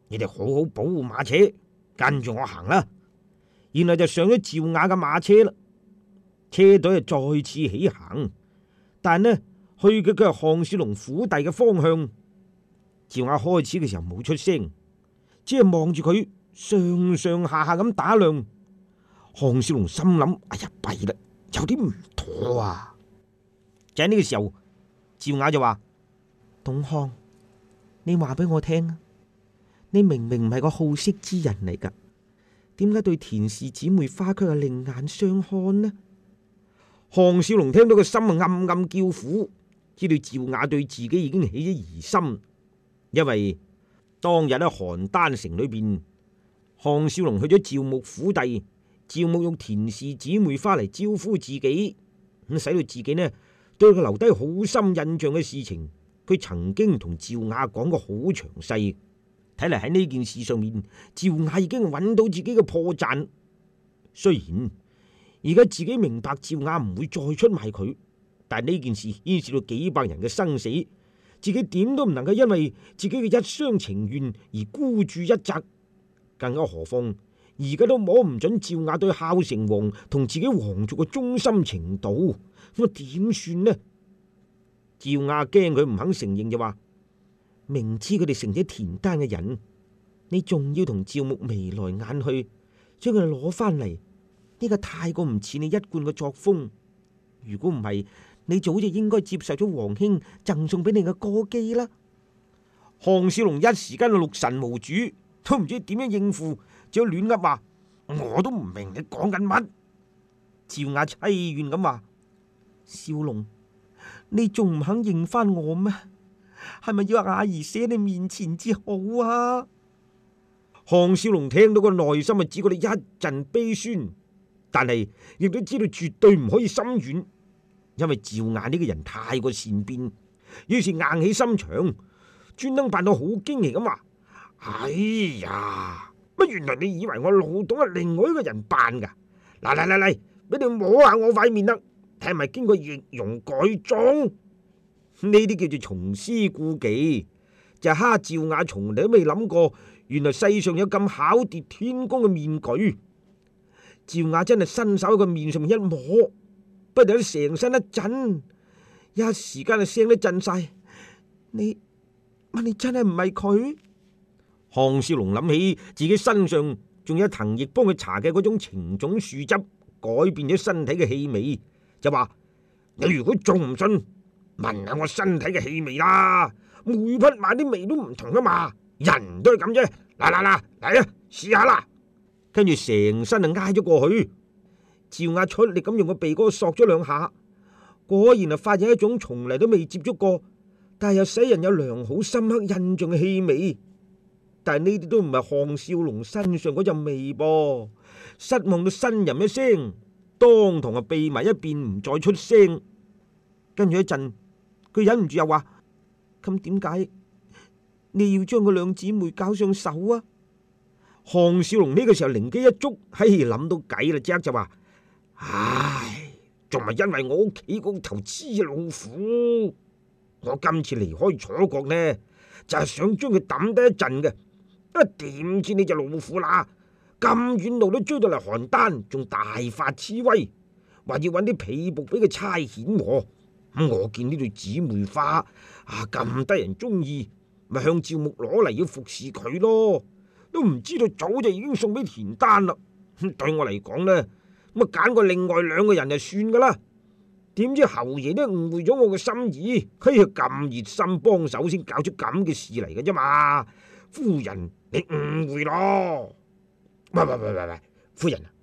你哋好好保護馬車，跟住我行啦。然後就上咗趙雅嘅馬車啦。車隊再次起行，但呢去嘅佢係項少龍府邸嘅方向。趙雅開始嘅時候冇出聲，只係望住佢上上下下咁打量。項少龍心諗：哎呀，弊啦，有啲唔妥啊！就喺呢個時候，趙雅就話：董康，你話俾我聽啊，你明明唔係個好色之人嚟噶，點解對田氏姊妹花卻係另眼相看呢？項少龍聽到個心暗暗叫苦，知道趙雅對自己已經起咗疑心，因為當日喺邯鄲城裏邊，項少龍去咗趙牧府邸，趙牧用田氏姊妹花嚟招呼自己，咁使到自己呢對佢留低好深印象嘅事情，佢曾經同趙雅講過好詳細。睇嚟喺呢件事上面，趙雅已經揾到自己嘅破綻。雖然而家自己明白趙雅唔會再出賣佢，但呢件事牽涉到幾百人嘅生死，自己點都唔能夠因為自己嘅一廂情願而孤注一擲。更加何況而家都摸唔準趙雅對孝成王同自己皇族嘅忠心程度，咁點算呢？趙雅驚佢唔肯承認，就話：明知佢哋成咗田單嘅人，你仲要同趙牧眉來眼去，將佢攞翻嚟，呢個太過唔似你一貫嘅作風。如果唔係，你早就應該接受咗皇兄贈送俾你嘅歌姬啦。項少龍一時間六神無主，都唔知點樣應付，只好亂噏話：我都唔明你講緊乜。趙雅凄怨咁話：少龍，你仲唔肯認翻我咩？係咪要阿兒寫你面前至好啊？項少龍聽到個內心啊，只覺得一陣悲酸，但係亦都知道絕對唔可以心軟，因為趙雅呢個人太過善變，於是硬起心腸，專登扮到好驚奇咁話：哎呀，乜原來你以為我老董係另外一個人扮噶？嚟，俾你摸下我塊面啦，睇係咪經過易容改裝？呢啲叫做重施故技，就蝦趙雅從嚟都未諗過，原來世上有咁巧奪天工嘅面具。趙雅真係伸手喺個面上面一摸，不由得成身一震，一時間就聲都震晒。你真係唔係佢？項少龍諗起自己身上仲有藤亦幫佢搽嘅嗰種情種樹汁，改變咗身體嘅氣味，就話：你如果仲唔信，聞下我身體嘅氣味啦，每匹馬啲味都唔同噶嘛，人都係咁啫。嚟啊，試下啦！跟住成身就挨咗過去，趙雅出力咁用個鼻哥索咗兩下，果然係發現一種從嚟都未接觸過，但係又使人有良好深刻印象嘅氣味。但係呢啲都唔係項少龍身上嗰陣味噃，失望到呻吟一聲，當堂啊避埋一邊唔再出聲。跟住一陣，佢忍唔住又話：咁點解你要將個兩姊妹搞上手啊？項少龍呢個時候靈機一觸，諗到計啦，即刻就話：唉，仲係因為我屋企嗰頭黐老虎，我今次離開楚國呢，就係想將佢抌低一陣嘅。點知你隻老虎啦，咁遠路都追到嚟邯鄲，仲大發雌威，話要揾啲婢僕俾佢差遣。我見呢對姊妹花咁得人中意，咪向趙牧攞嚟要服侍佢咯，都唔知道早就已經送俾田丹啦。對我嚟講呢，咁揀個另外兩個人就算噶啦。點知侯爺都誤會咗我嘅心意，佢要咁熱心幫手先搞出咁嘅事嚟嘅啫嘛。夫人，你誤會咯。喂，夫人啊，